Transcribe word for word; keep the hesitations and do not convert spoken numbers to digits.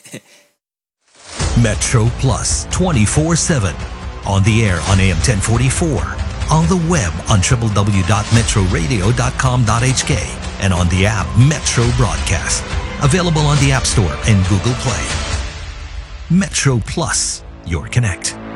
Metro Plus twenty-four seven. On the air on A M ten forty-four. On the web on w w w dot metro radio dot com dot h k. And on the app Metro Broadcast. Available on the App Store and Google Play. Metro Plus, your connect.